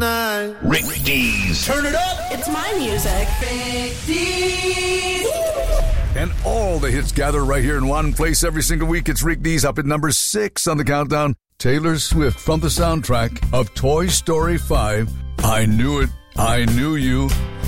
night. Rick Dees. Turn it up. It's my music. Rick Dees. And all the hits gather right here in one place every single week. It's Rick Dees up at number 6 on the countdown. Taylor Swift from the soundtrack of Toy Story 5. I Knew It, I Knew You.